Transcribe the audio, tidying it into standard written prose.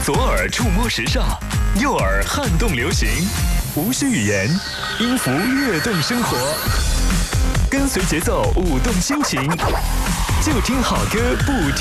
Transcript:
左耳触摸时尚，右耳撼动流行，无需语言，音符跃动生活，跟随节奏舞动心情，就听好歌不听。